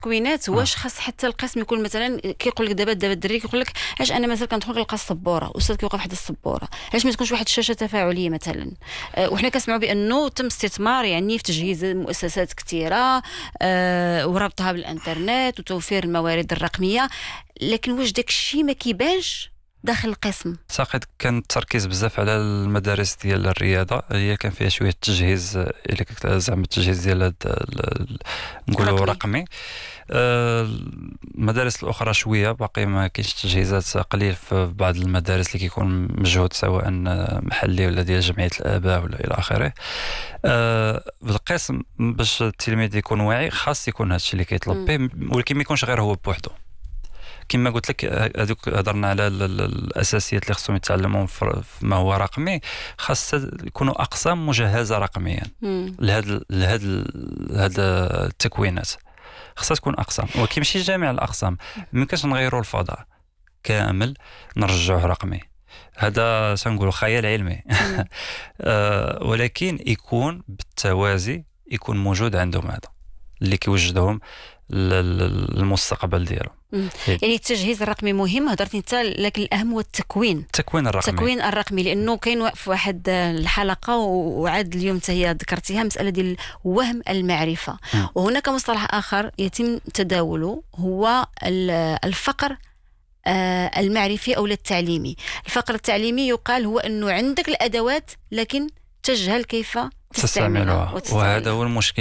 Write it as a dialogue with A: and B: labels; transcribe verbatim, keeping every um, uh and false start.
A: التكوينات واش خاص حتى القسم يكون مثلا كيقول لك دابا دابا الدري كيقول لك علاش انا مثلا كندخل كنلقى السبوره استاذ كيوقف واحد السبوره علاش ما تكونش واحد الشاشه تفاعليه مثلا. أه وحنا كنسمعوا بانه تم استثمار يعني في تجهيز مؤسسات كثيره أه وربطها بالانترنت وتوفير الموارد الرقميه، لكن واش داك الشيء ما كيبانش داخل القسم؟
B: اعتقد كان التركيز بزاف على المدارس ديال الرياضه، هي كان فيها شويه تجهيز اللي كنت زعما التجهيز ديال نقولوا
A: رقمي.
B: رقمي. المدارس الاخرى شويه باقي ما كاينش تجهيزات، قليل في بعض المدارس اللي كيكون مجهود سواء محلي ولا ديال جمعيه الاباء ولا الى اخره. بالقسم باش التلميذ يكون واعي خاص يكون هادشي اللي كيطلب به، ولكن ما يكونش غير هو بوحدو. كما قلت لك هذوك هضرنا على الاساسيات اللي خصهم يتعلموا في ما هو رقمي، خاص يكونوا اقسام مجهزه رقميا لهذا لهذا هذا التكوينات، خاصها تكون اقسام، ولكن ماشي جميع الاقسام. ما يمكنش نغيروا الفضاء كامل نرجعوه رقمي، هذا سنقولوا خيال علمي. آه ولكن يكون بالتوازي، يكون موجود عندهم هذا اللي كيوجدهم المستقبل ديالهم.
A: يعني التجهيز الرقمي مهم هضرتي انت، لكن الاهم هو التكوين
B: التكوين الرقمي
A: التكوين الرقمي لانه كاين في واحد الحلقه وعاد اليوم حتى هي ذكرتيها مساله ديال وهم المعرفه. م. وهناك مصطلح اخر يتم تداوله هو الفقر المعرفي او التعليمي. الفقر التعليمي يقال هو انه عندك الادوات لكن تجهل كيف تستعملها،
B: وهذا هو المشكل